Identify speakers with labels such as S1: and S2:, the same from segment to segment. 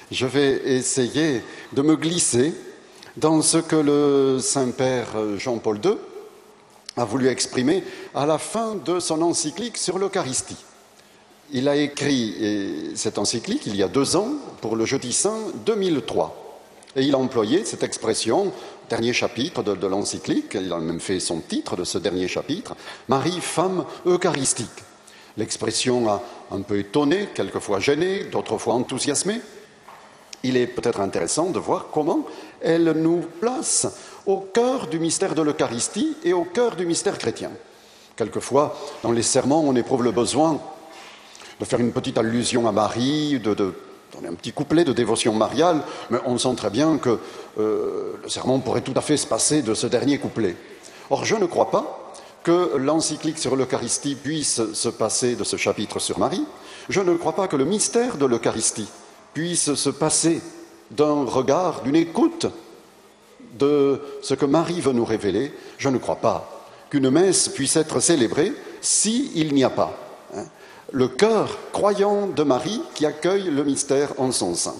S1: Je vais essayer de me glisser dans ce que le Saint-Père Jean-Paul II a voulu exprimer à la fin de son encyclique sur l'Eucharistie. Il a écrit cette encyclique il y a 2 ans, pour le Jeudi Saint 2003. Et il a employé cette expression, dernier chapitre de l'encyclique, il a même fait son titre de ce dernier chapitre, « Marie, femme eucharistique ». L'expression a un peu étonné, quelquefois gêné, d'autres fois enthousiasmé. Il est peut-être intéressant de voir comment elle nous place au cœur du mystère de l'Eucharistie et au cœur du mystère chrétien. Quelquefois, dans les sermons, on éprouve le besoin de faire une petite allusion à Marie, de donner un petit couplet de dévotion mariale, mais on sent très bien que le sermon pourrait tout à fait se passer de ce dernier couplet. Or, je ne crois pas que l'encyclique sur l'Eucharistie puisse se passer de ce chapitre sur Marie. Je ne crois pas que le mystère de l'Eucharistie puisse se passer d'un regard, d'une écoute de ce que Marie veut nous révéler. Je ne crois pas qu'une messe puisse être célébrée s'il n'y a pas le cœur croyant de Marie qui accueille le mystère en son sein.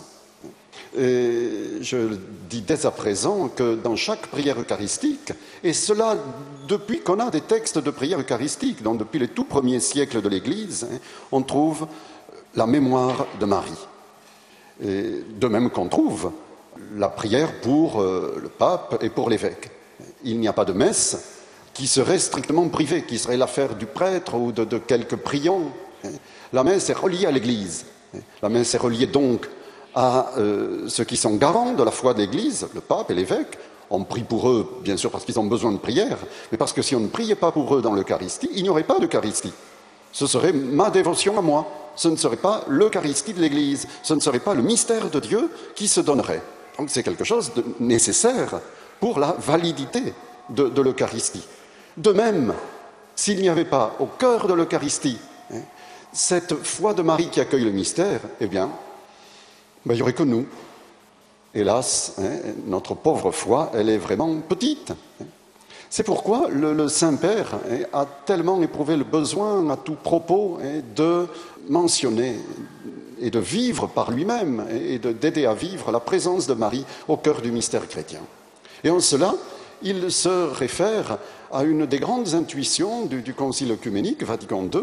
S1: Et je dis dès à présent que dans chaque prière eucharistique, et cela depuis qu'on a des textes de prière eucharistique, donc depuis les tout premiers siècles de l'Église, on trouve la mémoire de Marie. Et de même qu'on trouve la prière pour le pape et pour l'évêque. Il n'y a pas de messe qui serait strictement privée, qui serait l'affaire du prêtre ou de quelques priants. La messe est reliée à l'Église. La messe est reliée donc à ceux qui sont garants de la foi de l'Église, le pape et l'évêque. On prie pour eux, bien sûr, parce qu'ils ont besoin de prière, mais parce que si on ne priait pas pour eux dans l'Eucharistie, il n'y aurait pas d'Eucharistie. Ce serait ma dévotion à moi. Ce ne serait pas l'Eucharistie de l'Église. Ce ne serait pas le mystère de Dieu qui se donnerait. Donc c'est quelque chose de nécessaire pour la validité de l'Eucharistie. De même, s'il n'y avait pas au cœur de l'Eucharistie cette foi de Marie qui accueille le mystère, eh bien, il n'y aurait que nous. Hélas, notre pauvre foi, elle est vraiment petite. C'est pourquoi le Saint-Père a tellement éprouvé le besoin à tout propos de mentionner et de vivre par lui-même et d'aider à vivre la présence de Marie au cœur du mystère chrétien. Et en cela, il se réfère à une des grandes intuitions du Concile œcuménique Vatican II,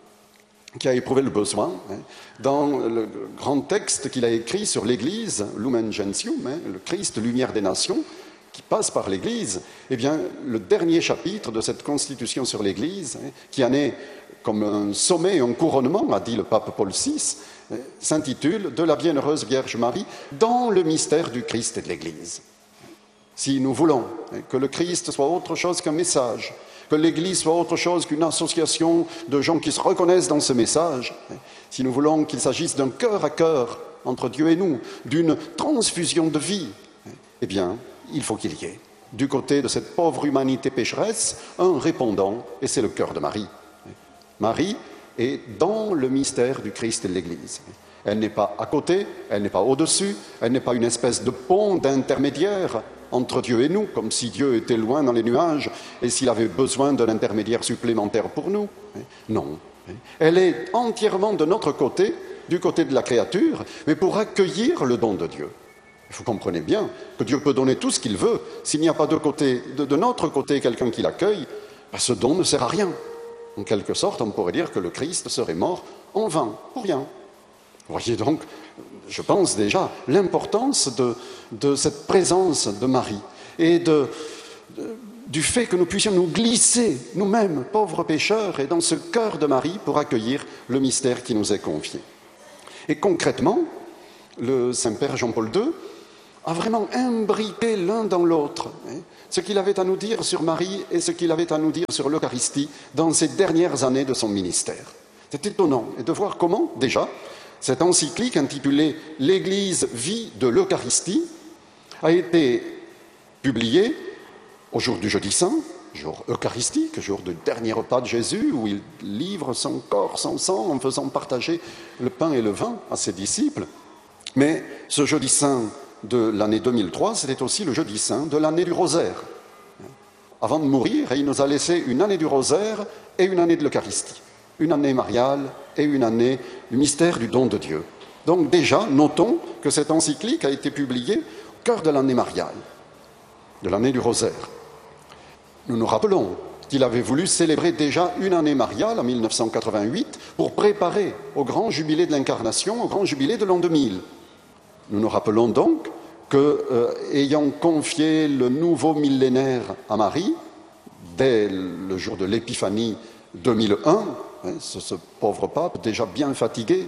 S1: qui a éprouvé le besoin, dans le grand texte qu'il a écrit sur l'Église, Lumen Gentium, le Christ, lumière des nations, qui passe par l'Église, eh bien, le dernier chapitre de cette constitution sur l'Église, qui en est comme un sommet, un couronnement, a dit le pape Paul VI, s'intitule « De la bienheureuse Vierge Marie dans le mystère du Christ et de l'Église ». Si nous voulons que le Christ soit autre chose qu'un message, que l'Église soit autre chose qu'une association de gens qui se reconnaissent dans ce message, si nous voulons qu'il s'agisse d'un cœur à cœur entre Dieu et nous, d'une transfusion de vie, eh bien, il faut qu'il y ait, du côté de cette pauvre humanité pécheresse, un répondant, et c'est le cœur de Marie. Marie est dans le mystère du Christ et de l'Église. Elle n'est pas à côté, elle n'est pas au-dessus, elle n'est pas une espèce de pont d'intermédiaire entre Dieu et nous, comme si Dieu était loin dans les nuages et s'il avait besoin d'un intermédiaire supplémentaire pour nous. Non. Elle est entièrement de notre côté, du côté de la créature, mais pour accueillir le don de Dieu. Vous comprenez bien que Dieu peut donner tout ce qu'il veut. S'il n'y a pas de notre côté quelqu'un qui l'accueille, ce don ne sert à rien. En quelque sorte, on pourrait dire que le Christ serait mort en vain, pour rien. Vous voyez donc, je pense déjà, l'importance de cette présence de Marie et du fait que nous puissions nous glisser, nous-mêmes, pauvres pécheurs, et dans ce cœur de Marie pour accueillir le mystère qui nous est confié. Et concrètement, le Saint-Père Jean-Paul II a vraiment imbriqué l'un dans l'autre ce qu'il avait à nous dire sur Marie et ce qu'il avait à nous dire sur l'Eucharistie dans ces dernières années de son ministère. C'est étonnant et de voir comment, déjà, cette encyclique intitulée « L'Église vit de l'Eucharistie » a été publiée au jour du Jeudi Saint, jour eucharistique, jour du dernier repas de Jésus, où il livre son corps, son sang, en faisant partager le pain et le vin à ses disciples. Mais ce Jeudi Saint de l'année 2003, c'était aussi le Jeudi Saint de l'année du Rosaire. Avant de mourir, il nous a laissé une année du Rosaire et une année de l'Eucharistie. Une année mariale et une année du mystère du don de Dieu. Donc déjà, notons que cette encyclique a été publiée au cœur de l'année mariale, de l'année du rosaire. Nous nous rappelons qu'il avait voulu célébrer déjà une année mariale en 1988 pour préparer au grand jubilé de l'Incarnation, au grand jubilé de l'an 2000. Nous nous rappelons donc que, ayant confié le nouveau millénaire à Marie, dès le jour de l'Épiphanie 2001, ce pauvre pape, déjà bien fatigué,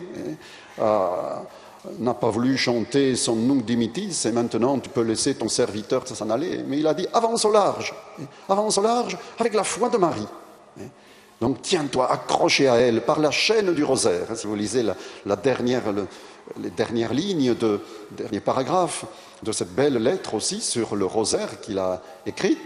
S1: n'a pas voulu chanter son Nunc Dimittis, et maintenant tu peux laisser ton serviteur s'en aller. Mais il a dit avance au large avec la foi de Marie. Donc tiens-toi accroché à elle par la chaîne du rosaire. Si vous lisez les dernières lignes, le dernier paragraphe de cette belle lettre aussi sur le rosaire qu'il a écrite,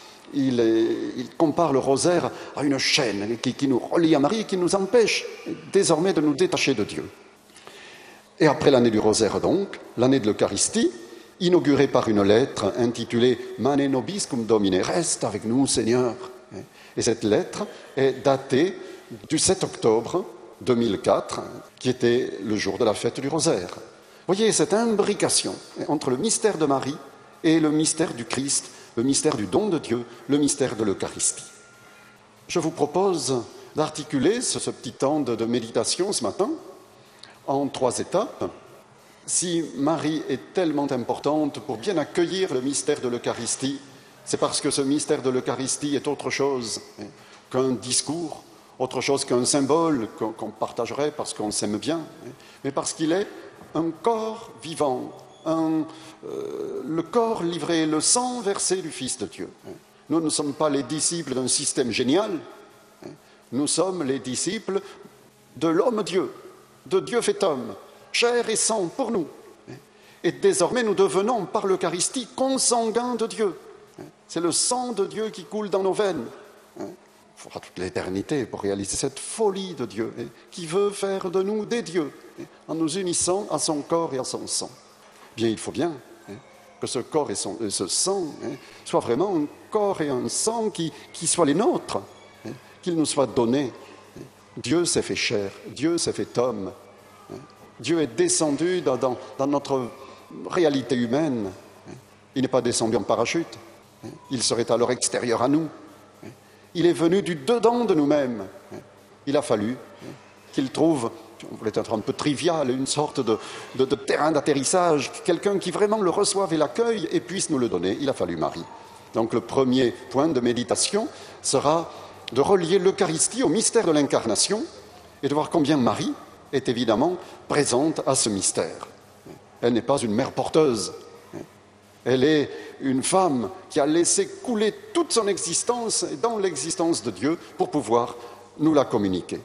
S1: il compare le rosaire à une chaîne qui nous relie à Marie et qui nous empêche désormais de nous détacher de Dieu. Et après l'année du rosaire donc, l'année de l'Eucharistie, inaugurée par une lettre intitulée « Mane nobiscum Domine », « Reste avec nous, Seigneur ». Et cette lettre est datée du 7 octobre 2004, qui était le jour de la fête du rosaire. Vous voyez cette imbrication entre le mystère de Marie et le mystère du Christ, le mystère du don de Dieu, le mystère de l'Eucharistie. Je vous propose d'articuler ce petit temps de méditation ce matin en 3 étapes. Si Marie est tellement importante pour bien accueillir le mystère de l'Eucharistie, c'est parce que ce mystère de l'Eucharistie est autre chose qu'un discours, autre chose qu'un symbole qu'on partagerait parce qu'on s'aime bien, mais parce qu'il est un corps vivant, le corps livré, le sang versé du Fils de Dieu. Nous ne sommes pas les disciples d'un système génial, nous sommes les disciples de l'homme-Dieu, de Dieu fait homme, chair et sang pour nous. Et désormais, nous devenons, par l'Eucharistie, consanguins de Dieu. C'est le sang de Dieu qui coule dans nos veines. Il faudra toute l'éternité pour réaliser cette folie de Dieu, qui veut faire de nous des dieux, en nous unissant à son corps et à son sang. Bien, il faut bien que ce corps et ce sang soient vraiment un corps et un sang qui soient les nôtres, qu'ils nous soient donnés. Dieu s'est fait chair, Dieu s'est fait homme. Dieu est descendu dans notre réalité humaine. Il n'est pas descendu en parachute. Il serait alors extérieur à nous. Il est venu du dedans de nous-mêmes. Il a fallu qu'il trouve, on voulait être un peu trivial, une sorte de terrain d'atterrissage, quelqu'un qui vraiment le reçoive et l'accueille et puisse nous le donner. Il a fallu Marie. Donc le premier point de méditation sera de relier l'Eucharistie au mystère de l'Incarnation et de voir combien Marie est évidemment présente à ce mystère. Elle n'est pas une mère porteuse. Elle est une femme qui a laissé couler toute son existence dans l'existence de Dieu pour pouvoir nous la communiquer.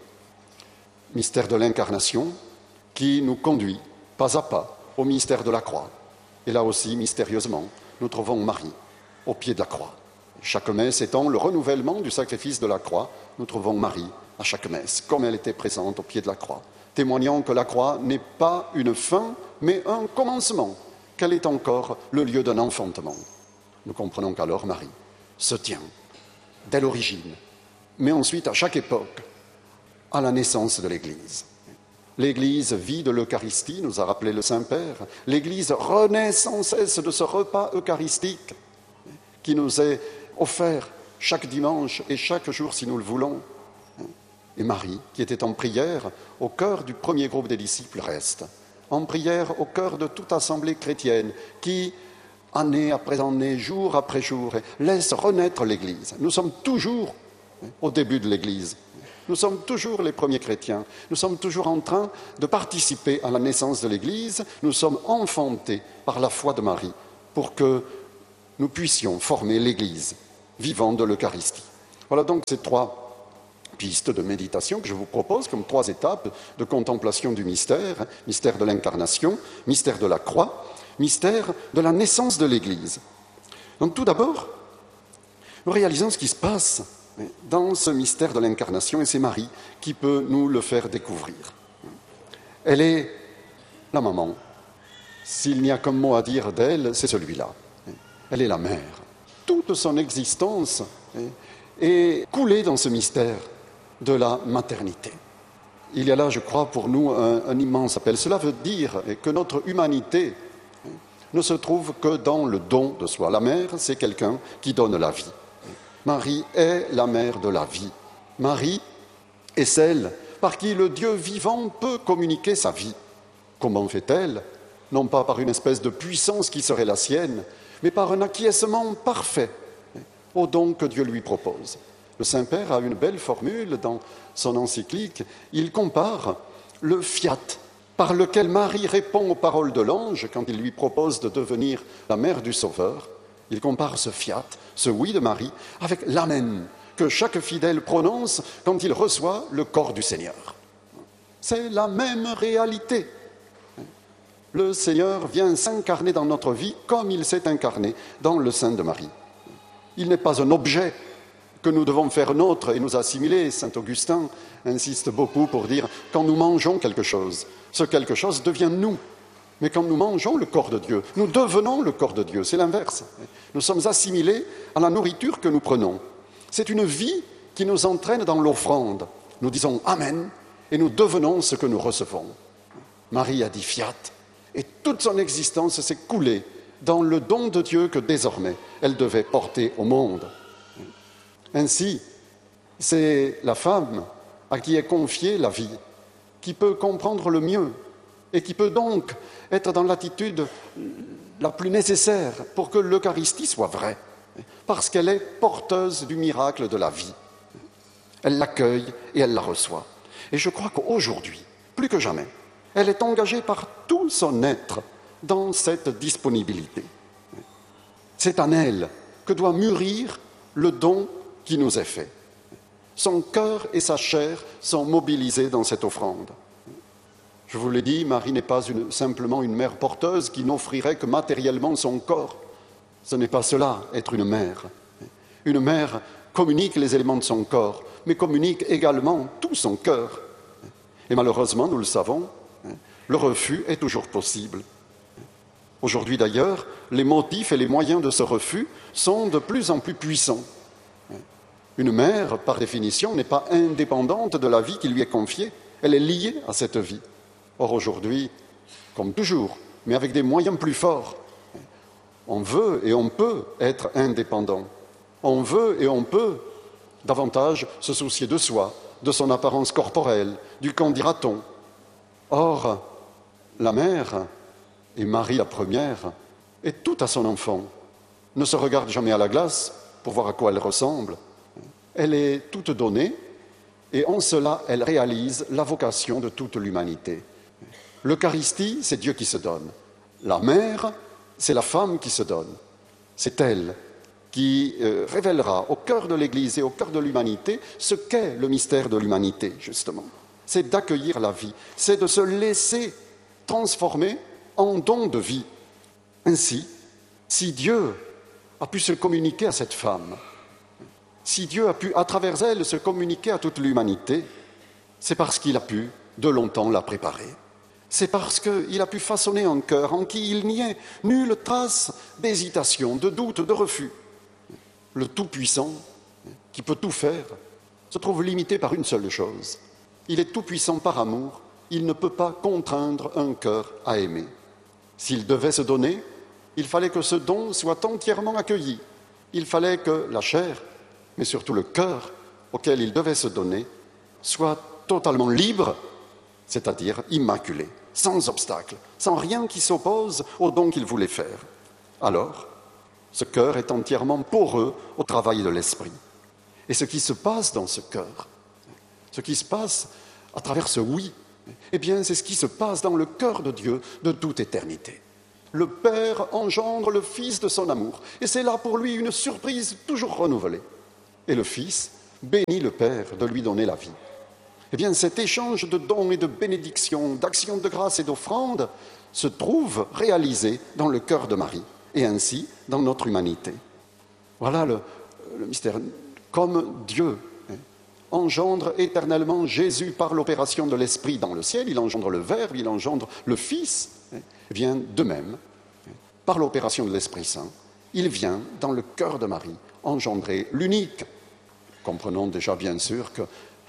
S1: Mystère de l'Incarnation qui nous conduit pas à pas au mystère de la croix. Et là aussi, mystérieusement, nous trouvons Marie au pied de la croix. Chaque messe étant le renouvellement du sacrifice de la croix, nous trouvons Marie à chaque messe, comme elle était présente au pied de la croix, témoignant que la croix n'est pas une fin, mais un commencement, qu'elle est encore le lieu d'un enfantement. Nous comprenons qu'alors Marie se tient dès l'origine, mais ensuite à chaque époque, à la naissance de l'Église. L'Église vit de l'Eucharistie, nous a rappelé le Saint-Père. L'Église renaît sans cesse de ce repas eucharistique qui nous est offert chaque dimanche et chaque jour si nous le voulons. Et Marie, qui était en prière au cœur du premier groupe des disciples, reste en prière au cœur de toute assemblée chrétienne qui, année après année, jour après jour, laisse renaître l'Église. Nous sommes toujours au début de l'Église. Nous sommes toujours les premiers chrétiens. Nous sommes toujours en train de participer à la naissance de l'Église. Nous sommes enfantés par la foi de Marie pour que nous puissions former l'Église vivante de l'Eucharistie. Voilà donc ces 3 pistes de méditation que je vous propose comme 3 étapes de contemplation du mystère. Mystère de l'Incarnation, mystère de la croix, mystère de la naissance de l'Église. Donc tout d'abord, nous réalisons ce qui se passe dans ce mystère de l'Incarnation et c'est Marie qui peut nous le faire découvrir. Elle est la maman. S'il n'y a qu'un mot à dire d'elle, c'est celui-là. Elle est la mère. Toute son existence est coulée dans ce mystère de la maternité. il y a là, je crois, pour nous un immense appel. Cela veut dire que notre humanité ne se trouve que dans le don de soi. La mère, c'est quelqu'un qui donne la vie. Marie est la mère de la vie. Marie est celle par qui le Dieu vivant peut communiquer sa vie. Comment fait-elle? Non pas par une espèce de puissance qui serait la sienne, mais par un acquiescement parfait au don que Dieu lui propose. Le Saint-Père a une belle formule dans son encyclique. Il compare le fiat par lequel Marie répond aux paroles de l'ange quand il lui propose de devenir la mère du Sauveur. Il compare ce fiat, ce oui de Marie, avec l'amen que chaque fidèle prononce quand il reçoit le corps du Seigneur. C'est la même réalité. Le Seigneur vient s'incarner dans notre vie comme il s'est incarné dans le sein de Marie. Il n'est pas un objet que nous devons faire nôtre et nous assimiler. Saint Augustin insiste beaucoup pour dire quand nous mangeons quelque chose, ce quelque chose devient nous. Mais quand nous mangeons le corps de Dieu, nous devenons le corps de Dieu. C'est l'inverse. Nous sommes assimilés à la nourriture que nous prenons. C'est une vie qui nous entraîne dans l'offrande. Nous disons Amen et nous devenons ce que nous recevons. Marie a dit fiat et toute son existence s'est coulée dans le don de Dieu que désormais elle devait porter au monde. Ainsi, c'est la femme à qui est confiée la vie, qui peut comprendre le mieux et qui peut donc être dans l'attitude la plus nécessaire pour que l'Eucharistie soit vraie, parce qu'elle est porteuse du miracle de la vie. Elle l'accueille et elle la reçoit. Et je crois qu'aujourd'hui, plus que jamais, elle est engagée par tout son être dans cette disponibilité. C'est en elle que doit mûrir le don qui nous est fait. Son cœur et sa chair sont mobilisés dans cette offrande. Je vous l'ai dit, Marie n'est pas simplement une mère porteuse qui n'offrirait que matériellement son corps. Ce n'est pas cela, être une mère. Une mère communique les éléments de son corps, mais communique également tout son cœur. Et malheureusement, nous le savons, le refus est toujours possible. Aujourd'hui d'ailleurs, les motifs et les moyens de ce refus sont de plus en plus puissants. Une mère, par définition, n'est pas indépendante de la vie qui lui est confiée. Elle est liée à cette vie. Or aujourd'hui, comme toujours, mais avec des moyens plus forts, on veut et on peut être indépendant. On veut et on peut davantage se soucier de soi, de son apparence corporelle, du qu'en dira-t-on. Or, la mère, et Marie la première, est tout à son enfant, ne se regarde jamais à la glace pour voir à quoi elle ressemble. Elle est toute donnée et en cela, elle réalise la vocation de toute l'humanité. L'Eucharistie, c'est Dieu qui se donne. La mère, c'est la femme qui se donne. C'est elle qui révélera au cœur de l'Église et au cœur de l'humanité ce qu'est le mystère de l'humanité, justement. C'est d'accueillir la vie, c'est de se laisser transformer en don de vie. Ainsi, si Dieu a pu se communiquer à cette femme, si Dieu a pu, à travers elle, se communiquer à toute l'humanité, c'est parce qu'il a pu, de longtemps, la préparer. C'est parce qu'il a pu façonner un cœur en qui il n'y ait nulle trace d'hésitation, de doute, de refus. Le Tout-Puissant, qui peut tout faire, se trouve limité par une seule chose. Il est tout-puissant par amour, il ne peut pas contraindre un cœur à aimer. S'il devait se donner, il fallait que ce don soit entièrement accueilli. Il fallait que la chair, mais surtout le cœur auquel il devait se donner, soit totalement libre, c'est-à-dire immaculé, sans obstacle, sans rien qui s'oppose au don qu'il voulait faire. Alors, ce cœur est entièrement poreux au travail de l'esprit. Et ce qui se passe dans ce cœur, ce qui se passe à travers ce oui, eh bien, c'est ce qui se passe dans le cœur de Dieu de toute éternité. Le Père engendre le Fils de son amour, et c'est là pour lui une surprise toujours renouvelée. Et le Fils bénit le Père de lui donner la vie. Eh bien, cet échange de dons et de bénédictions, d'actions de grâce et d'offrandes se trouve réalisé dans le cœur de Marie, et ainsi dans notre humanité. Voilà le mystère. Comme Dieu engendre éternellement Jésus par l'opération de l'Esprit dans le ciel, il engendre le Verbe, il engendre le Fils, eh bien, de même, par l'opération de l'Esprit Saint, il vient dans le cœur de Marie engendrer l'unique. Comprenons déjà bien sûr que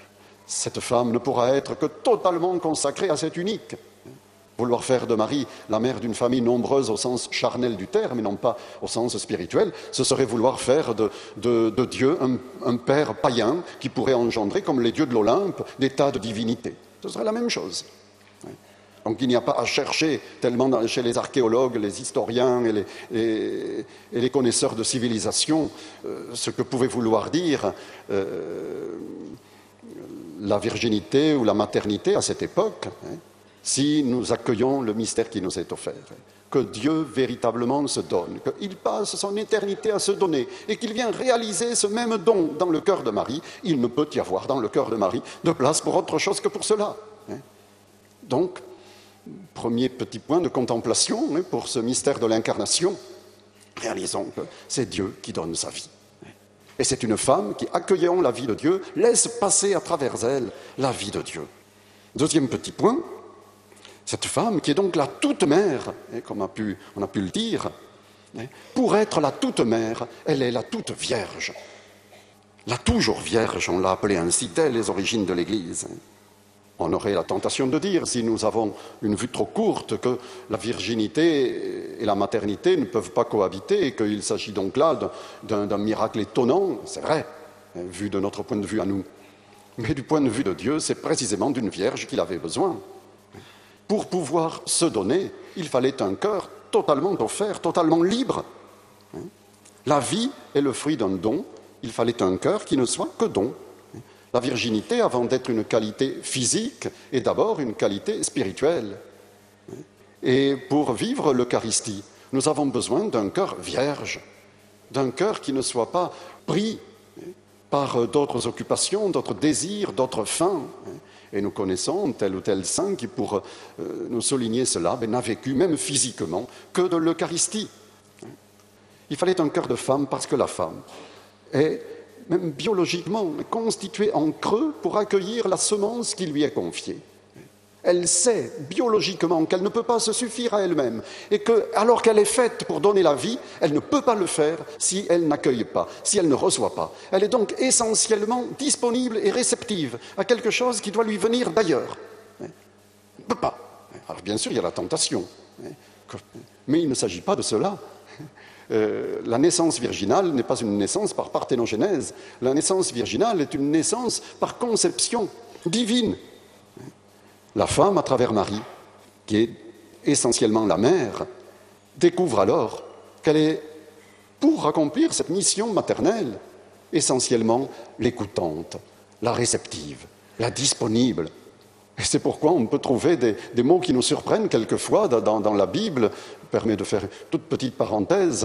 S1: Cette femme ne pourra être que totalement consacrée à cet unique. Vouloir faire de Marie la mère d'une famille nombreuse au sens charnel du terme et non pas au sens spirituel, ce serait vouloir faire de Dieu un père païen qui pourrait engendrer, comme les dieux de l'Olympe, des tas de divinités. Ce serait la même chose. Donc il n'y a pas à chercher tellement chez les archéologues, les historiens et les connaisseurs de civilisation ce que pouvait vouloir dire la virginité ou la maternité à cette époque, si nous accueillons le mystère qui nous est offert. Que Dieu véritablement se donne, qu'il passe son éternité à se donner et qu'il vient réaliser ce même don dans le cœur de Marie, il ne peut y avoir dans le cœur de Marie de place pour autre chose que pour cela. Donc, premier petit point de contemplation pour ce mystère de l'incarnation, réalisons que c'est Dieu qui donne sa vie. Et c'est une femme qui, accueillant la vie de Dieu, laisse passer à travers elle la vie de Dieu. Deuxième petit point, cette femme qui est donc la toute-mère, comme on a pu le dire, pour être la toute-mère, elle est la toute-vierge. La toujours vierge, on l'a appelée ainsi, telles les origines de l'Église. On aurait la tentation de dire, si nous avons une vue trop courte, que la virginité et la maternité ne peuvent pas cohabiter et qu'il s'agit donc là d'un miracle étonnant. C'est vrai, vu de notre point de vue à nous. Mais du point de vue de Dieu, c'est précisément d'une vierge qu'il avait besoin. Pour pouvoir se donner, il fallait un cœur totalement offert, totalement libre. La vie est le fruit d'un don, il fallait un cœur qui ne soit que don. La virginité, avant d'être une qualité physique, est d'abord une qualité spirituelle. Et pour vivre l'Eucharistie, nous avons besoin d'un cœur vierge, d'un cœur qui ne soit pas pris par d'autres occupations, d'autres désirs, d'autres fins. Et nous connaissons tel ou tel saint qui, pour nous souligner cela, n'a vécu même physiquement que de l'Eucharistie. Il fallait un cœur de femme parce que la femme est même biologiquement constituée en creux pour accueillir la semence qui lui est confiée. Elle sait biologiquement qu'elle ne peut pas se suffire à elle-même et que, alors qu'elle est faite pour donner la vie, elle ne peut pas le faire si elle n'accueille pas, si elle ne reçoit pas. Elle est donc essentiellement disponible et réceptive à quelque chose qui doit lui venir d'ailleurs. Elle ne peut pas. Alors bien sûr, il y a la tentation, mais il ne s'agit pas de cela. La naissance virginale n'est pas une naissance par parthénogenèse. La naissance virginale est une naissance par conception divine. La femme, à travers Marie, qui est essentiellement la mère, découvre alors qu'elle est, pour accomplir cette mission maternelle, essentiellement l'écoutante, la réceptive, la disponible. Et c'est pourquoi on peut trouver des mots qui nous surprennent quelquefois dans la Bible. Je permets de faire une toute petite parenthèse,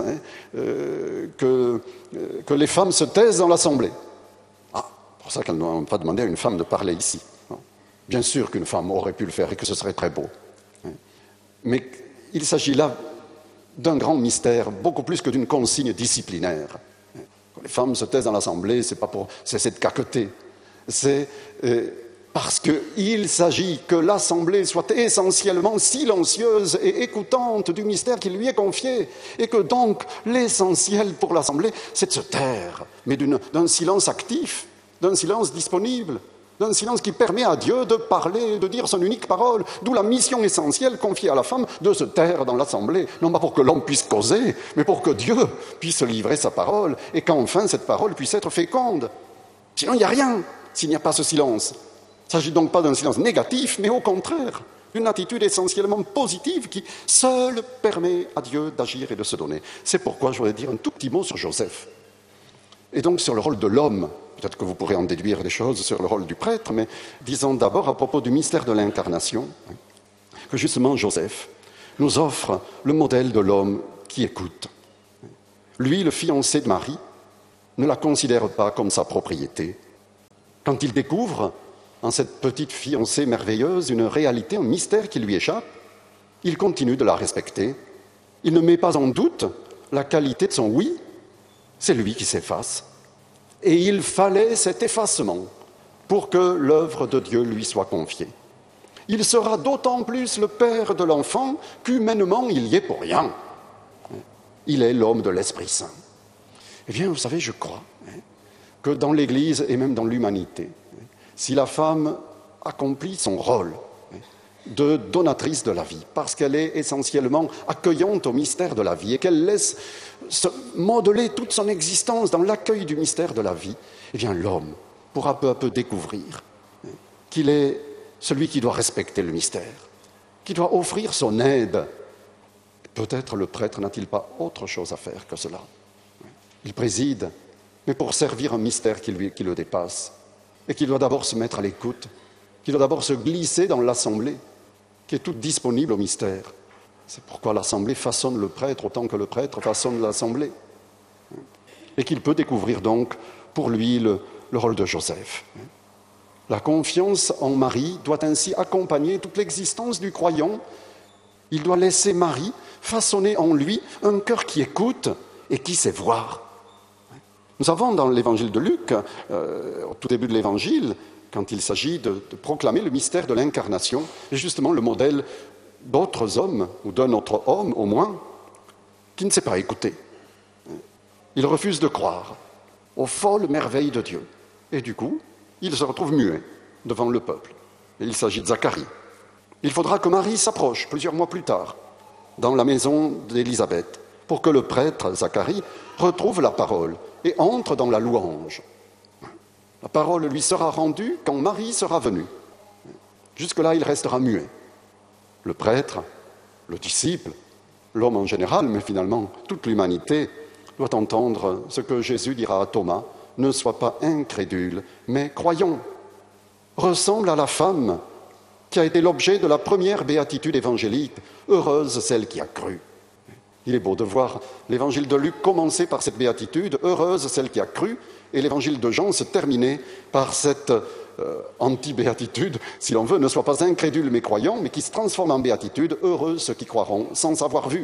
S1: que les femmes se taisent dans l'assemblée. Ah, c'est pour ça qu'elles n'ont pas demandé à une femme de parler ici. Bien sûr qu'une femme aurait pu le faire et que ce serait très beau. Mais il s'agit là d'un grand mystère, beaucoup plus que d'une consigne disciplinaire. Quand les femmes se taisent dans l'assemblée, c'est pas pour cesser de caqueter. C'est parce qu'il s'agit que l'assemblée soit essentiellement silencieuse et écoutante du mystère qui lui est confié. Et que donc l'essentiel pour l'assemblée, c'est de se taire, mais d'un silence actif, d'un silence disponible. D'un silence qui permet à Dieu de parler, de dire son unique parole, d'où la mission essentielle confiée à la femme de se taire dans l'assemblée, non pas pour que l'homme puisse causer, mais pour que Dieu puisse livrer sa parole, et qu'enfin cette parole puisse être féconde. Sinon, il n'y a rien, s'il n'y a pas ce silence. Il ne s'agit donc pas d'un silence négatif, mais au contraire, d'une attitude essentiellement positive qui seule permet à Dieu d'agir et de se donner. C'est pourquoi je voudrais dire un tout petit mot sur Joseph, et donc sur le rôle de l'homme. Peut-être que vous pourrez en déduire des choses sur le rôle du prêtre, mais disons d'abord à propos du mystère de l'incarnation, que justement Joseph nous offre le modèle de l'homme qui écoute. Lui, le fiancé de Marie, ne la considère pas comme sa propriété. Quand il découvre, en cette petite fiancée merveilleuse, une réalité, un mystère qui lui échappe, il continue de la respecter. Il ne met pas en doute la qualité de son oui, c'est lui qui s'efface. Et il fallait cet effacement pour que l'œuvre de Dieu lui soit confiée. Il sera d'autant plus le père de l'enfant qu'humainement il y est pour rien. Il est l'homme de l'Esprit Saint. Eh bien, vous savez, je crois que dans l'Église et même dans l'humanité, si la femme accomplit son rôle de donatrice de la vie, parce qu'elle est essentiellement accueillante au mystère de la vie et qu'elle laisse se modeler toute son existence dans l'accueil du mystère de la vie, eh bien l'homme pourra peu à peu découvrir qu'il est celui qui doit respecter le mystère, qui doit offrir son aide. Peut-être le prêtre n'a-t-il pas autre chose à faire que cela. Il préside, mais pour servir un mystère qui le dépasse, et qui doit d'abord se mettre à l'écoute, qui doit d'abord se glisser dans l'assemblée, qui est toute disponible au mystère. C'est pourquoi l'assemblée façonne le prêtre autant que le prêtre façonne l'assemblée. Et qu'il peut découvrir donc pour lui le rôle de Joseph. La confiance en Marie doit ainsi accompagner toute l'existence du croyant. Il doit laisser Marie façonner en lui un cœur qui écoute et qui sait voir. Nous avons dans l'évangile de Luc, au tout début de l'évangile, quand il s'agit de proclamer le mystère de l'incarnation, et justement le modèle d'autres hommes, ou d'un autre homme au moins, qui ne sait pas écouter. Il refuse de croire aux folles merveilles de Dieu. Et du coup, il se retrouve muet devant le peuple. Et il s'agit de Zacharie. Il faudra que Marie s'approche plusieurs mois plus tard, dans la maison d'Élisabeth, pour que le prêtre Zacharie retrouve la parole et entre dans la louange. La parole lui sera rendue quand Marie sera venue. Jusque-là, il restera muet. Le prêtre, le disciple, l'homme en général, mais finalement toute l'humanité, doit entendre ce que Jésus dira à Thomas, « Ne sois pas incrédule, mais croyant ». Ressemble à la femme qui a été l'objet de la première béatitude évangélique, « Heureuse celle qui a cru ». Il est beau de voir l'évangile de Luc commencer par cette béatitude, « Heureuse celle qui a cru », et l'évangile de Jean se terminer par cette anti-béatitude, si l'on veut, « Ne sois pas incrédule mais croyant », mais qui se transforme en béatitude, « Heureux ceux qui croiront sans avoir vu ».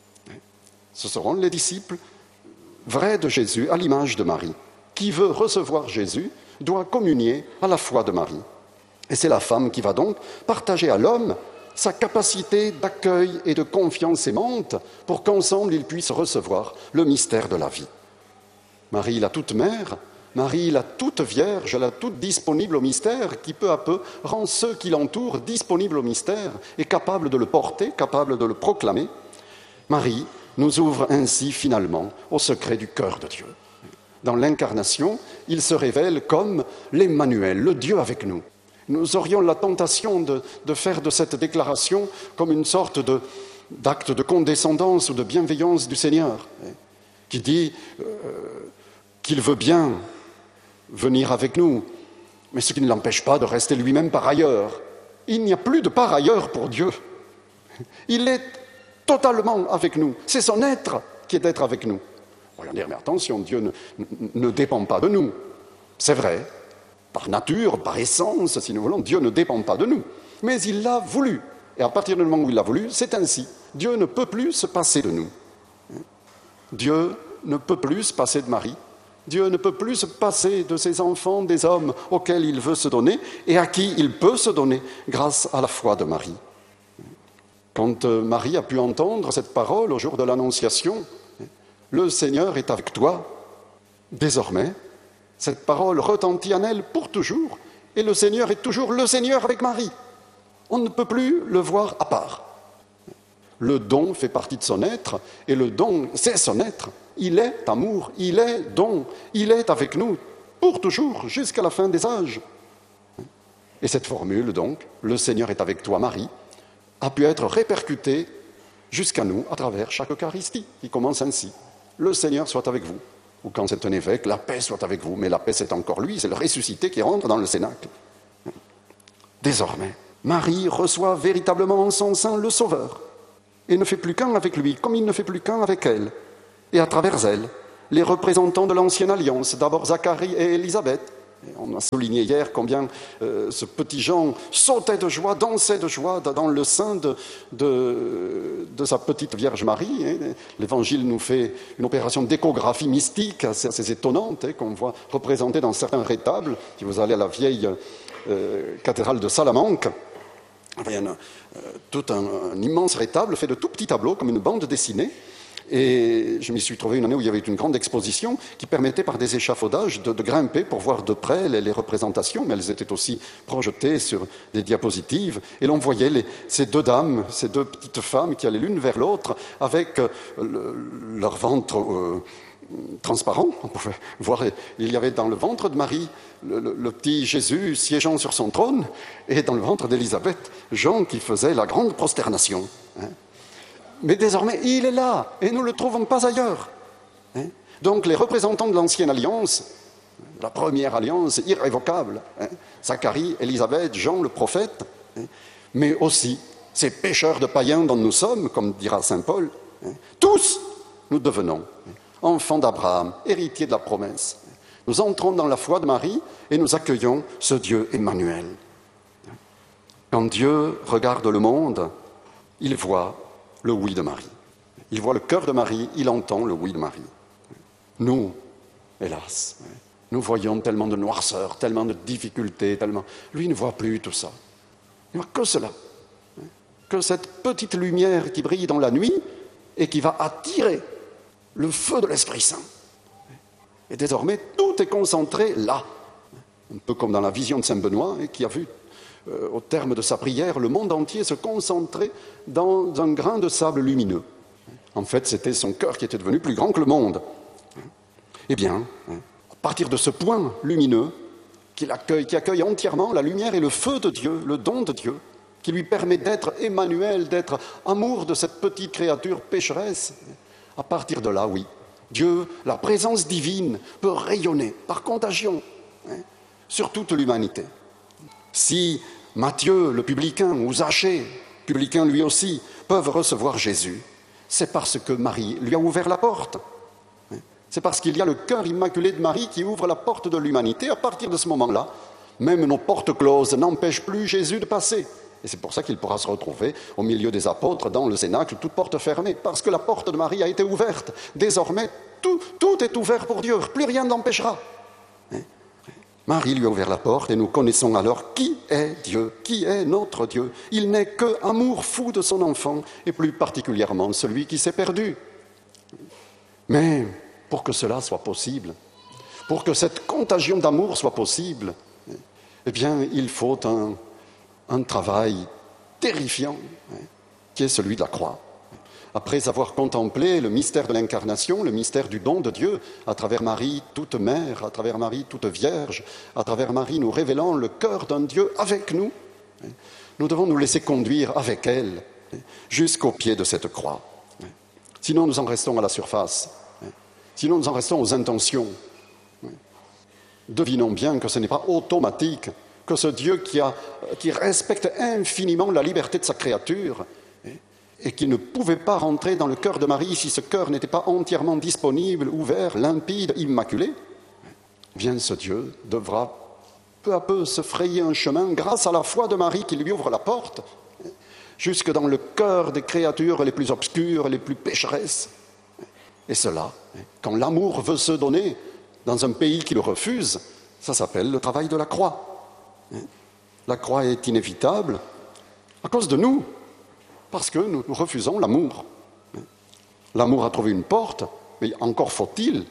S1: Ce seront les disciples vrais de Jésus, à l'image de Marie. Qui veut recevoir Jésus doit communier à la foi de Marie. Et c'est la femme qui va donc partager à l'homme sa capacité d'accueil et de confiance aimante pour qu'ensemble ils puissent recevoir le mystère de la vie. Marie, la toute mère, Marie, la toute vierge, la toute disponible au mystère, qui peu à peu rend ceux qui l'entourent disponibles au mystère et capables de le porter, capables de le proclamer. Marie nous ouvre ainsi finalement au secret du cœur de Dieu. Dans l'incarnation, il se révèle comme l'Emmanuel, le Dieu avec nous. Nous aurions la tentation de faire de cette déclaration comme une sorte d'acte de condescendance ou de bienveillance du Seigneur, qui dit qu'il veut bien venir avec nous, mais ce qui ne l'empêche pas de rester lui-même par ailleurs. Il n'y a plus de par ailleurs pour Dieu. Il est totalement avec nous. C'est son être qui est d'être avec nous. On va dire, mais attention, Dieu ne dépend pas de nous. C'est vrai, par nature, par essence, si nous voulons, Dieu ne dépend pas de nous. Mais il l'a voulu. Et à partir du moment où il l'a voulu, c'est ainsi. Dieu ne peut plus se passer de nous. Dieu ne peut plus se passer de Marie. Dieu ne peut plus se passer de ses enfants, des hommes auxquels il veut se donner et à qui il peut se donner grâce à la foi de Marie. Quand Marie a pu entendre cette parole au jour de l'Annonciation, « Le Seigneur est avec toi », désormais, cette parole retentit en elle pour toujours, et le Seigneur est toujours le Seigneur avec Marie. On ne peut plus le voir à part. Le don fait partie de son être, et le don, c'est son être. Il est amour, il est don, il est avec nous pour toujours, jusqu'à la fin des âges. Et cette formule, donc, « Le Seigneur est avec toi, Marie », a pu être répercutée jusqu'à nous à travers chaque Eucharistie, qui commence ainsi. « Le Seigneur soit avec vous ». Ou quand c'est un évêque, « La paix soit avec vous ». Mais la paix, c'est encore lui, c'est le ressuscité qui rentre dans le cénacle. Désormais, Marie reçoit véritablement en son sein le Sauveur et ne fait plus qu'un avec lui, comme il ne fait plus qu'un avec elle. Et à travers elle, les représentants de l'ancienne alliance, d'abord Zacharie et Élisabeth. Et on a souligné hier combien ce petit Jean sautait de joie, dansait de joie dans le sein de sa petite Vierge Marie. L'Évangile nous fait une opération d'échographie mystique assez étonnante, qu'on voit représentée dans certains rétables. Si vous allez à la vieille cathédrale de Salamanque, il y a tout un immense rétable fait de tout petits tableaux, comme une bande dessinée. Et je m'y suis trouvé une année où il y avait une grande exposition qui permettait par des échafaudages de grimper pour voir de près les représentations, mais elles étaient aussi projetées sur des diapositives. Et l'on voyait ces deux dames, ces deux petites femmes qui allaient l'une vers l'autre avec leur ventre transparent. On pouvait voir, il y avait dans le ventre de Marie le petit Jésus siégeant sur son trône, et dans le ventre d'Élisabeth, Jean qui faisait la grande prosternation. Mais désormais, il est là, et nous ne le trouvons pas ailleurs. Donc les représentants de l'ancienne alliance, la première alliance irrévocable, Zacharie, Élisabeth, Jean le prophète, mais aussi ces pécheurs de païens dont nous sommes, comme dira saint Paul, tous nous devenons enfants d'Abraham, héritiers de la promesse. Nous entrons dans la foi de Marie et nous accueillons ce Dieu Emmanuel. Quand Dieu regarde le monde, il voit le oui de Marie. Il voit le cœur de Marie, il entend le oui de Marie. Nous, hélas, nous voyons tellement de noirceur, tellement de difficultés, tellement... Lui ne voit plus tout ça. Il ne voit que cela. Que cette petite lumière qui brille dans la nuit et qui va attirer le feu de l'Esprit Saint. Et désormais, tout est concentré là. Un peu comme dans la vision de saint Benoît, qui a vu, au terme de sa prière, le monde entier se concentrer dans un grain de sable lumineux. En fait, c'était son cœur qui était devenu plus grand que le monde. Eh bien, à partir de ce point lumineux, qui accueille entièrement la lumière et le feu de Dieu, le don de Dieu, qui lui permet d'être Emmanuel, d'être amour de cette petite créature pécheresse, à partir de là, oui, Dieu, la présence divine, peut rayonner par contagion sur toute l'humanité. Si Matthieu, le publicain, ou Zachée, publicain lui aussi, peuvent recevoir Jésus, c'est parce que Marie lui a ouvert la porte. C'est parce qu'il y a le cœur immaculé de Marie qui ouvre la porte de l'humanité. À partir de ce moment-là, même nos portes closes n'empêchent plus Jésus de passer. Et c'est pour ça qu'il pourra se retrouver au milieu des apôtres, dans le cénacle, toute porte fermée, parce que la porte de Marie a été ouverte. Désormais, tout est ouvert pour Dieu, plus rien n'empêchera. Marie lui a ouvert la porte et nous connaissons alors qui est Dieu, qui est notre Dieu. Il n'est que amour fou de son enfant, et plus particulièrement celui qui s'est perdu. Mais pour que cela soit possible, pour que cette contagion d'amour soit possible, eh bien, il faut un travail terrifiant, qui est celui de la croix. Après avoir contemplé le mystère de l'incarnation, le mystère du don de Dieu, à travers Marie toute mère, à travers Marie toute vierge, à travers Marie nous révélant le cœur d'un Dieu avec nous, nous devons nous laisser conduire avec elle jusqu'au pied de cette croix. Sinon nous en restons à la surface, sinon nous en restons aux intentions. Devinons bien que ce n'est pas automatique, que ce Dieu qui respecte infiniment la liberté de sa créature et qui ne pouvait pas rentrer dans le cœur de Marie si ce cœur n'était pas entièrement disponible, ouvert, limpide, immaculé, bien ce Dieu devra peu à peu se frayer un chemin grâce à la foi de Marie qui lui ouvre la porte jusque dans le cœur des créatures les plus obscures, les plus pécheresses. Et cela, quand l'amour veut se donner dans un pays qui le refuse, ça s'appelle le travail de la croix. La croix est inévitable à cause de nous, parce que nous refusons l'amour. L'amour a trouvé une porte, mais encore faut-il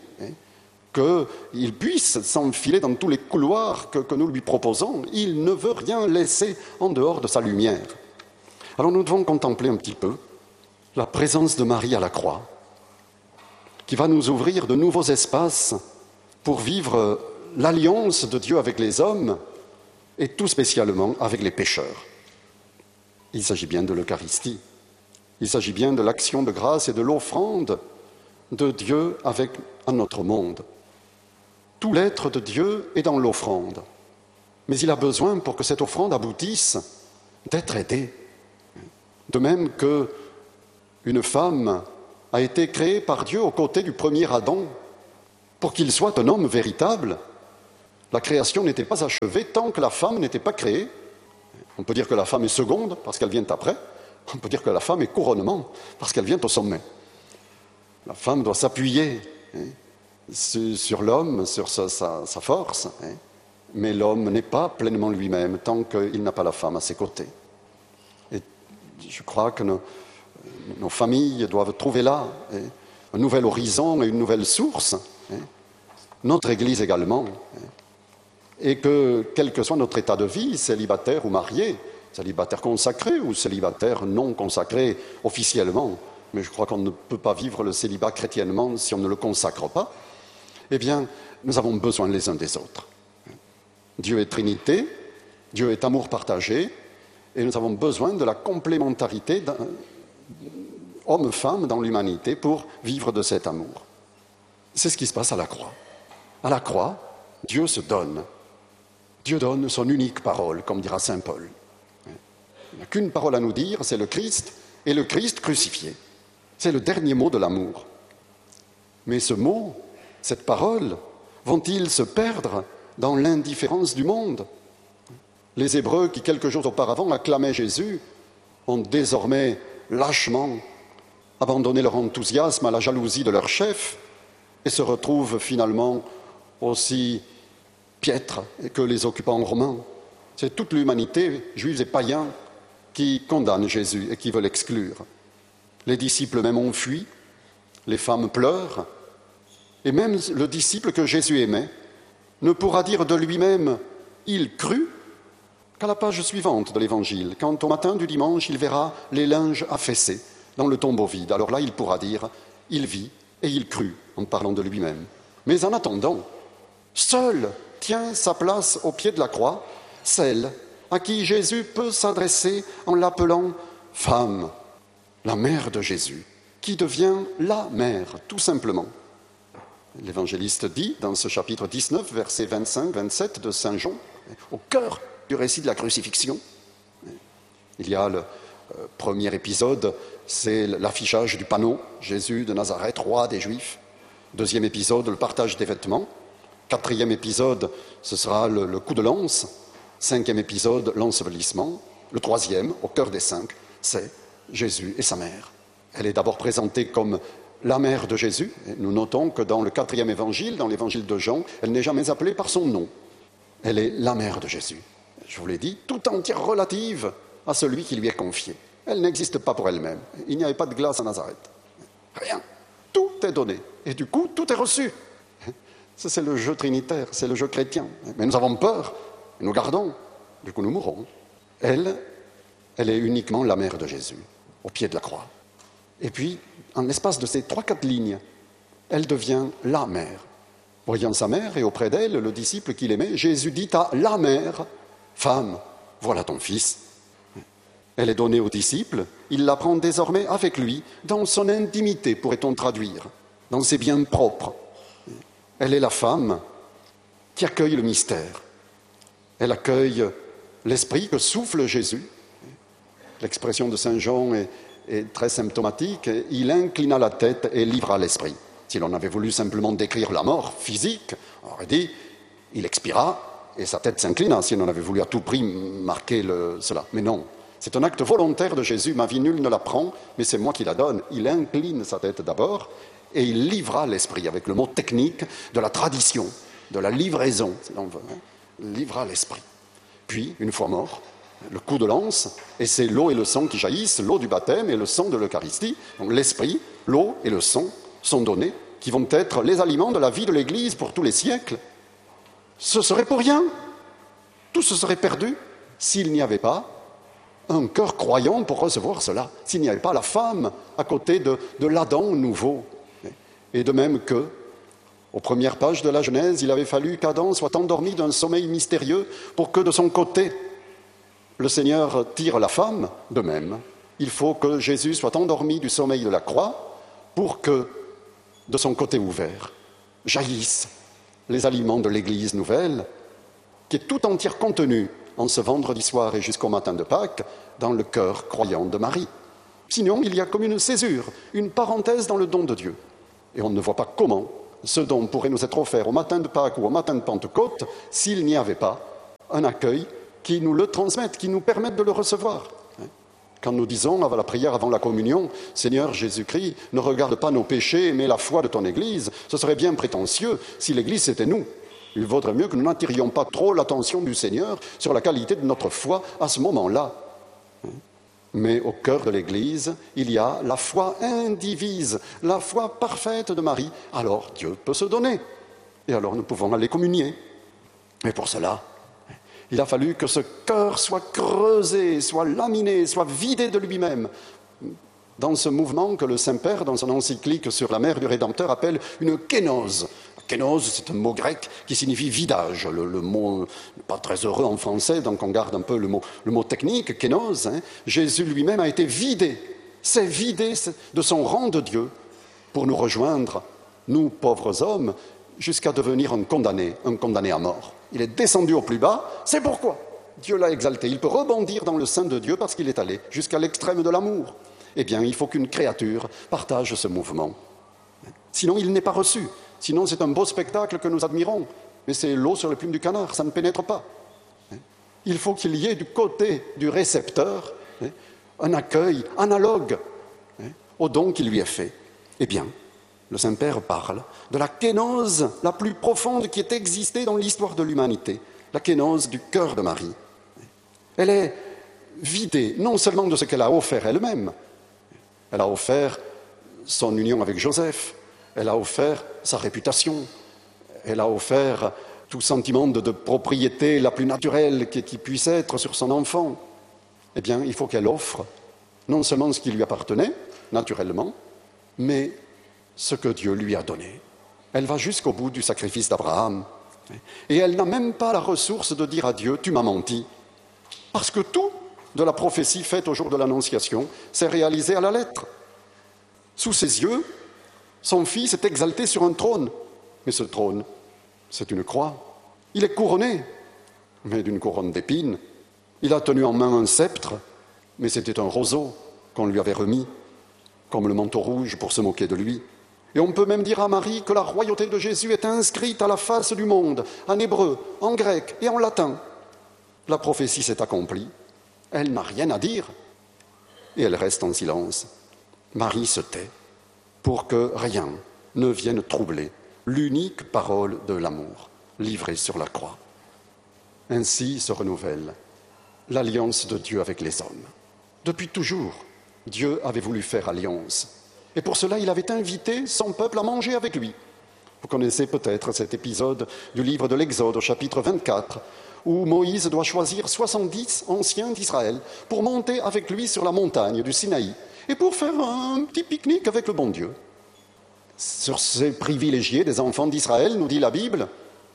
S1: qu'il puisse s'enfiler dans tous les couloirs que nous lui proposons. Il ne veut rien laisser en dehors de sa lumière. Alors nous devons contempler un petit peu la présence de Marie à la croix, qui va nous ouvrir de nouveaux espaces pour vivre l'alliance de Dieu avec les hommes, et tout spécialement avec les pécheurs. Il s'agit bien de l'Eucharistie, il s'agit bien de l'action de grâce et de l'offrande de Dieu à notre monde. Tout l'être de Dieu est dans l'offrande, mais il a besoin, pour que cette offrande aboutisse, d'être aidé. De même qu'une femme a été créée par Dieu aux côtés du premier Adam, pour qu'il soit un homme véritable. La création n'était pas achevée tant que la femme n'était pas créée. On peut dire que la femme est seconde parce qu'elle vient après. On peut dire que la femme est couronnement parce qu'elle vient au sommet. La femme doit s'appuyer sur l'homme, sur sa force. Mais l'homme n'est pas pleinement lui-même tant qu'il n'a pas la femme à ses côtés. Et je crois que nos familles doivent trouver là un nouvel horizon et une nouvelle source, notre Église également, et que quel que soit notre état de vie, célibataire ou marié, célibataire consacré ou célibataire non consacré officiellement, mais je crois qu'on ne peut pas vivre le célibat chrétiennement si on ne le consacre pas, eh bien, nous avons besoin les uns des autres. Dieu est Trinité, Dieu est amour partagé, et nous avons besoin de la complémentarité homme-femme dans l'humanité pour vivre de cet amour. C'est ce qui se passe à la croix. À la croix, Dieu se donne. Dieu donne son unique parole, comme dira saint Paul. Il n'y a qu'une parole à nous dire, c'est le Christ, et le Christ crucifié. C'est le dernier mot de l'amour. Mais ce mot, cette parole, vont-ils se perdre dans l'indifférence du monde? Les Hébreux qui, quelques jours auparavant, acclamaient Jésus, ont désormais lâchement abandonné leur enthousiasme à la jalousie de leur chef et se retrouvent finalement aussi piètres que les occupants romains. C'est toute l'humanité, juifs et païens, qui condamnent Jésus et qui veulent l'exclure. Les disciples même ont fui, les femmes pleurent, et même le disciple que Jésus aimait ne pourra dire de lui-même « il crut » qu'à la page suivante de l'Évangile, quand au matin du dimanche, il verra les linges affaissés dans le tombeau vide. Alors là, il pourra dire « il vit et il crut » en parlant de lui-même. Mais en attendant, seul tient sa place au pied de la croix, celle à qui Jésus peut s'adresser en l'appelant « femme », la mère de Jésus, qui devient la mère, tout simplement. L'évangéliste dit, dans ce chapitre 19, versets 25-27 de Saint Jean, au cœur du récit de la crucifixion, il y a le premier épisode, c'est l'affichage du panneau « Jésus de Nazareth, roi des Juifs ». Deuxième épisode, le partage des vêtements. Quatrième épisode, ce sera le coup de lance. Cinquième épisode, l'ensevelissement. Le troisième, au cœur des cinq, c'est Jésus et sa mère. Elle est d'abord présentée comme la mère de Jésus. Et nous notons que dans le quatrième évangile, dans l'évangile de Jean, elle n'est jamais appelée par son nom. Elle est la mère de Jésus. Je vous l'ai dit, tout entière relative à celui qui lui est confié. Elle n'existe pas pour elle-même. Il n'y avait pas de glace à Nazareth. Rien. Tout est donné. Et du coup, tout est reçu. Ça, c'est le jeu trinitaire, c'est le jeu chrétien. Mais nous avons peur, et nous gardons. Du coup, nous mourrons. Elle est uniquement la mère de Jésus, au pied de la croix. Et puis, en l'espace de ces 3-4 lignes, elle devient la mère. Voyant sa mère et auprès d'elle, le disciple qu'il aimait, Jésus dit à la mère, « Femme, voilà ton fils ». Elle est donnée aux disciples, il la prend désormais avec lui, dans son intimité, pourrait-on traduire, dans ses biens propres. Elle est la femme qui accueille le mystère. Elle accueille l'esprit que souffle Jésus. L'expression de Saint Jean est très symptomatique. Il inclina la tête et livra l'esprit. Si l'on avait voulu simplement décrire la mort physique, on aurait dit, il expira et sa tête s'inclina, si l'on avait voulu à tout prix marquer cela. Mais non, c'est un acte volontaire de Jésus. Ma vie, nul ne la prend, mais c'est moi qui la donne. Il incline sa tête d'abord et il livra l'esprit, avec le mot technique de la tradition, de la livraison, si l'on veut. Livra l'esprit. Puis, une fois mort, le coup de lance, et c'est l'eau et le sang qui jaillissent, l'eau du baptême et le sang de l'Eucharistie. Donc l'esprit, l'eau et le sang sont donnés, qui vont être les aliments de la vie de l'Église pour tous les siècles. Ce serait pour rien. Tout se serait perdu s'il n'y avait pas un cœur croyant pour recevoir cela, s'il n'y avait pas la femme à côté de l'Adam nouveau. Et de même que, aux premières pages de la Genèse, il avait fallu qu'Adam soit endormi d'un sommeil mystérieux pour que de son côté, le Seigneur tire la femme. De même, il faut que Jésus soit endormi du sommeil de la croix pour que, de son côté ouvert, jaillissent les aliments de l'Église nouvelle, qui est tout entière contenue en ce vendredi soir et jusqu'au matin de Pâques dans le cœur croyant de Marie. Sinon, il y a comme une césure, une parenthèse dans le don de Dieu. Et on ne voit pas comment ce don pourrait nous être offert au matin de Pâques ou au matin de Pentecôte s'il n'y avait pas un accueil qui nous le transmette, qui nous permette de le recevoir. Quand nous disons à la prière avant la communion, « Seigneur Jésus-Christ, ne regarde pas nos péchés, mais la foi de ton Église », ce serait bien prétentieux si l'Église c'était nous. Il vaudrait mieux que nous n'attirions pas trop l'attention du Seigneur sur la qualité de notre foi à ce moment-là. Mais au cœur de l'Église, il y a la foi indivise, la foi parfaite de Marie. Alors Dieu peut se donner. Et alors nous pouvons aller communier. Mais pour cela, il a fallu que ce cœur soit creusé, soit laminé, soit vidé de lui-même. Dans ce mouvement que le Saint-Père, dans son encyclique sur la mère du Rédempteur, appelle une kénose. Kénose, c'est un mot grec qui signifie vidage. Le mot n'est pas très heureux en français, donc on garde un peu le mot technique, kénose. Jésus lui-même a été vidé, s'est vidé de son rang de Dieu pour nous rejoindre, nous pauvres hommes, jusqu'à devenir un condamné à mort. Il est descendu au plus bas, c'est pourquoi Dieu l'a exalté. Il peut rebondir dans le sein de Dieu parce qu'il est allé jusqu'à l'extrême de l'amour. Eh bien, il faut qu'une créature partage ce mouvement. Sinon, il n'est pas reçu. Sinon, c'est un beau spectacle que nous admirons. Mais c'est l'eau sur les plumes du canard, ça ne pénètre pas. Il faut qu'il y ait du côté du récepteur un accueil analogue au don qui lui est fait. Eh bien, le Saint-Père parle de la kénose la plus profonde qui ait existé dans l'histoire de l'humanité, la kénose du cœur de Marie. Elle est vidée non seulement de ce qu'elle a offert elle-même, elle a offert son union avec Joseph, elle a offert sa réputation, elle a offert tout sentiment de propriété la plus naturelle qui puisse être sur son enfant. Eh bien, il faut qu'elle offre non seulement ce qui lui appartenait, naturellement, mais ce que Dieu lui a donné. Elle va jusqu'au bout du sacrifice d'Abraham. Et elle n'a même pas la ressource de dire à Dieu « tu m'as menti ». Parce que tout de la prophétie faite au jour de l'Annonciation s'est réalisé à la lettre. Sous ses yeux, son fils est exalté sur un trône. Mais ce trône, c'est une croix. Il est couronné, mais d'une couronne d'épines. Il a tenu en main un sceptre, mais c'était un roseau qu'on lui avait remis, comme le manteau rouge pour se moquer de lui. Et on peut même dire à Marie que la royauté de Jésus est inscrite à la face du monde, en hébreu, en grec et en latin. La prophétie s'est accomplie. Elle n'a rien à dire. Et elle reste en silence. Marie se tait pour que rien ne vienne troubler l'unique parole de l'amour livrée sur la croix. Ainsi se renouvelle l'alliance de Dieu avec les hommes. Depuis toujours, Dieu avait voulu faire alliance. Et pour cela, il avait invité son peuple à manger avec lui. Vous connaissez peut-être cet épisode du livre de l'Exode au chapitre 24, où Moïse doit choisir 70 anciens d'Israël pour monter avec lui sur la montagne du Sinaï et pour faire un petit pique-nique avec le bon Dieu. Sur ces privilégiés des enfants d'Israël, nous dit la Bible,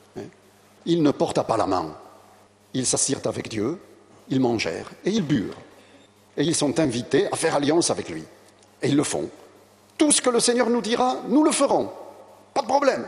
S1: ils ne portent pas la main. Ils s'assirent avec Dieu, ils mangèrent et ils burent. Et ils sont invités à faire alliance avec lui. Et ils le font. Tout ce que le Seigneur nous dira, nous le ferons. Pas de problème.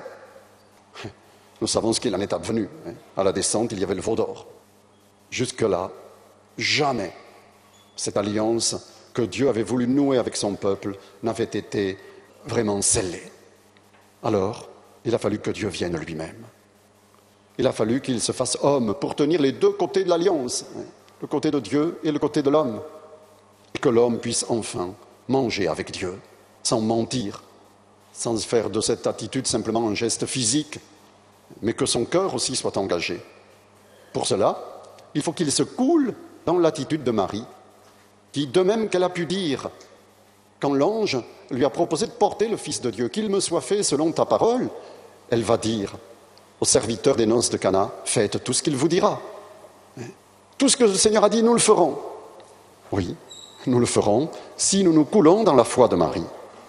S1: Nous savons ce qu'il en est advenu. À la descente, il y avait le veau d'or. Jusque-là, jamais cette alliance que Dieu avait voulu nouer avec son peuple n'avait été vraiment scellée. Alors, il a fallu que Dieu vienne lui-même. Il a fallu qu'il se fasse homme pour tenir les deux côtés de l'alliance, le côté de Dieu et le côté de l'homme, et que l'homme puisse enfin manger avec Dieu, sans mentir, sans faire de cette attitude simplement un geste physique, mais que son cœur aussi soit engagé. Pour cela, il faut qu'il se coule dans l'attitude de Marie, qui, de même qu'elle a pu dire, quand l'ange lui a proposé de porter le Fils de Dieu, qu'il me soit fait selon ta parole, elle va dire aux serviteurs des noces de Cana, faites tout ce qu'il vous dira. Tout ce que le Seigneur a dit, nous le ferons. Oui, nous le ferons si nous nous coulons dans la foi de Marie.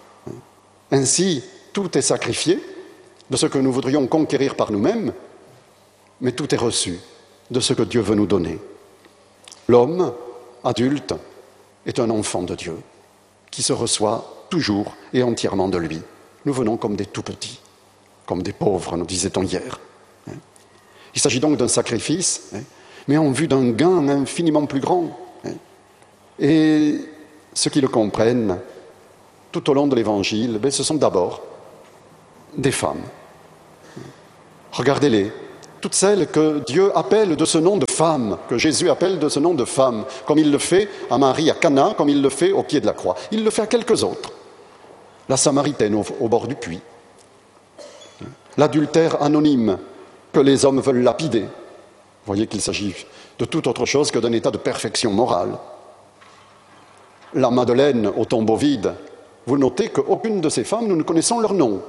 S1: Ainsi, tout est sacrifié de ce que nous voudrions conquérir par nous-mêmes, mais tout est reçu de ce que Dieu veut nous donner. L'homme, adulte, est un enfant de Dieu qui se reçoit toujours et entièrement de lui. Nous venons comme des tout-petits, comme des pauvres, nous disait-on hier. Il s'agit donc d'un sacrifice, mais en vue d'un gain infiniment plus grand. Et ceux qui le comprennent, tout au long de l'Évangile, ce sont d'abord des femmes. Regardez-les, toutes celles que Dieu appelle de ce nom de femme, que Jésus appelle de ce nom de femme, comme il le fait à Marie à Cana, comme il le fait au pied de la croix. Il le fait à quelques autres. La Samaritaine au bord du puits. L'adultère anonyme que les hommes veulent lapider. Vous voyez qu'il s'agit de toute autre chose que d'un état de perfection morale. la Madeleine au tombeau vide, vous notez qu'aucune de ces femmes, nous ne connaissons leur nom.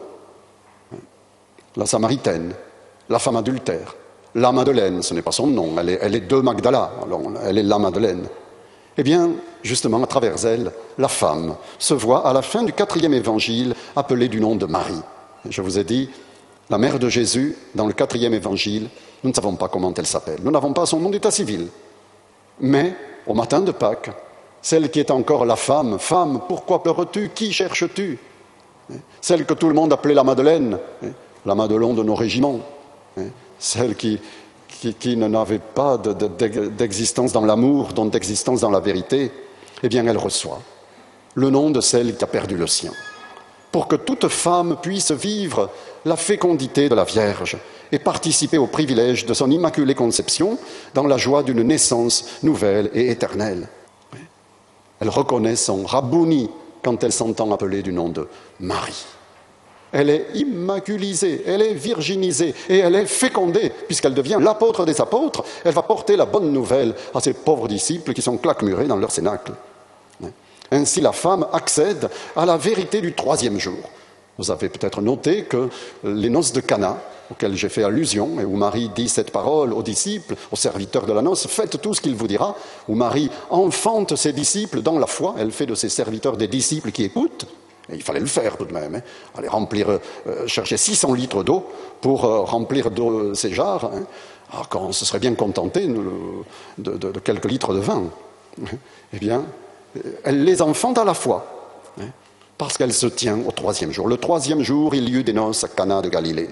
S1: La Samaritaine, la femme adultère, la Madeleine, ce n'est pas son nom, elle est de Magdala, alors elle est la Madeleine. Eh bien, justement, à travers elle, la femme se voit à la fin du 4e évangile appelée du nom de Marie. Je vous ai dit, la mère de Jésus, dans le 4e évangile, nous ne savons pas comment elle s'appelle. Nous n'avons pas son nom d'état civil. Mais, au matin de Pâques, celle qui est encore la femme, « Femme, pourquoi pleures-tu? Qui cherches-tu » Celle que tout le monde appelait la Madeleine, la Madelon de nos régiments, celle qui n'avait pas d'existence dans l'amour, dont d'existence dans la vérité, eh bien elle reçoit le nom de celle qui a perdu le sien, pour que toute femme puisse vivre la fécondité de la Vierge et participer au privilège de son immaculée conception dans la joie d'une naissance nouvelle et éternelle. Elle reconnaît son Rabouni quand elle s'entend appeler du nom de Marie. Elle est immaculisée, elle est virginisée et elle est fécondée, puisqu'elle devient l'apôtre des apôtres. Elle va porter la bonne nouvelle à ces pauvres disciples qui sont claquemurés dans leur cénacle. Ainsi, la femme accède à la vérité du 3e jour. Vous avez peut-être noté que les noces de Cana, auxquelles j'ai fait allusion, et où Marie dit cette parole aux disciples, aux serviteurs de la noce, faites tout ce qu'il vous dira, où Marie enfante ses disciples dans la foi, elle fait de ses serviteurs des disciples qui écoutent. Et il fallait le faire tout de même, aller remplir, chercher 600 litres d'eau pour remplir d'eau ces jarres. Alors qu'on se serait bien contenté de quelques litres de vin. Eh bien, elle les enfante à la fois, parce qu'elle se tient au 3e jour. Le 3e jour, il y eut des noces à Cana de Galilée.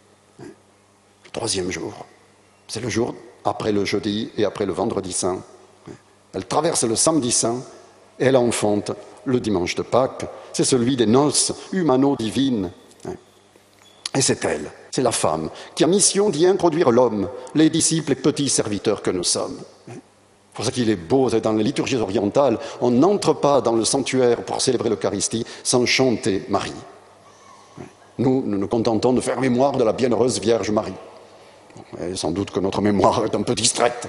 S1: Le 3e jour, c'est le jour après le jeudi et après le vendredi saint. Elle traverse le samedi saint et elle enfante le dimanche de Pâques. C'est celui des noces humano-divines. Et c'est elle, c'est la femme, qui a mission d'y introduire l'homme, les disciples et petits serviteurs que nous sommes. C'est pour ça qu'il est beau, dans les liturgies orientales, on n'entre pas dans le sanctuaire pour célébrer l'Eucharistie sans chanter Marie. Nous nous contentons de faire mémoire de la bienheureuse Vierge Marie. Et sans doute que notre mémoire est un peu distraite.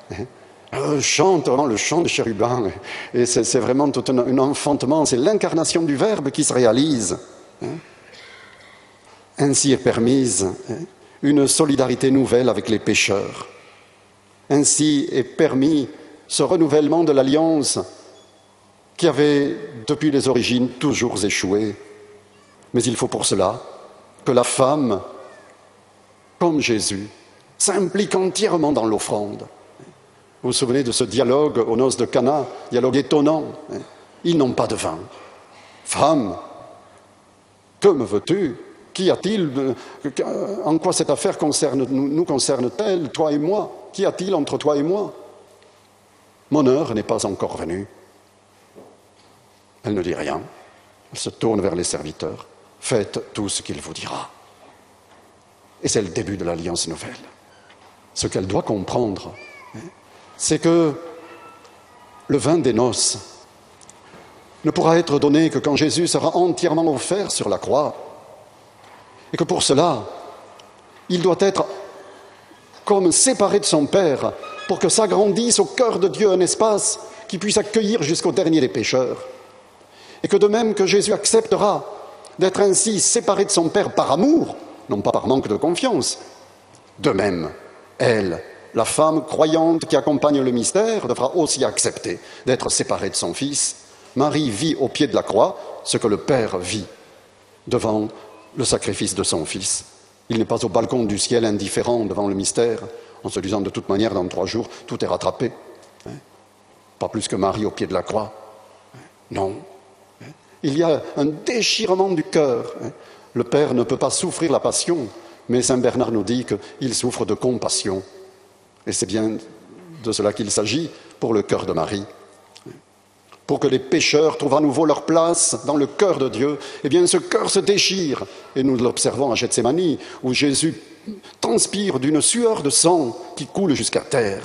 S1: Chante vraiment le chant des chérubins, et c'est vraiment tout un enfantement, c'est l'incarnation du Verbe qui se réalise. Ainsi est permise une solidarité nouvelle avec les pécheurs. Ainsi est permis ce renouvellement de l'alliance qui avait, depuis les origines, toujours échoué. Mais il faut pour cela que la femme, comme Jésus, s'implique entièrement dans l'offrande. Vous vous souvenez de ce dialogue aux noces de Cana, dialogue étonnant. Ils n'ont pas de vin. Femme, que me veux-tu? Qu'y a-t-il? En quoi cette affaire nous concerne-t-elle, toi et moi? Qu'y a-t-il entre toi et moi? Mon heure n'est pas encore venue. Elle ne dit rien. Elle se tourne vers les serviteurs. Faites tout ce qu'il vous dira. Et c'est le début de l'alliance nouvelle. Ce qu'elle doit comprendre, c'est que le vin des noces ne pourra être donné que quand Jésus sera entièrement offert sur la croix. Et que pour cela, il doit être comme séparé de son Père pour que s'agrandisse au cœur de Dieu un espace qui puisse accueillir jusqu'au dernier des pécheurs. Et que de même que Jésus acceptera d'être ainsi séparé de son Père par amour, non pas par manque de confiance, de même, elle, la femme croyante qui accompagne le mystère, devra aussi accepter d'être séparée de son Fils. Marie vit au pied de la croix ce que le Père vit devant le sacrifice de son Fils. Il n'est pas au balcon du ciel indifférent devant le mystère, en se disant de toute manière, dans 3 jours, tout est rattrapé. Pas plus que Marie au pied de la croix. Non. Il y a un déchirement du cœur. Le Père ne peut pas souffrir la passion, mais saint Bernard nous dit qu'il souffre de compassion. Et c'est bien de cela qu'il s'agit pour le cœur de Marie. Pour que les pécheurs trouvent à nouveau leur place dans le cœur de Dieu, eh bien ce cœur se déchire. Et nous l'observons à Gethsémani, où Jésus transpire d'une sueur de sang qui coule jusqu'à terre.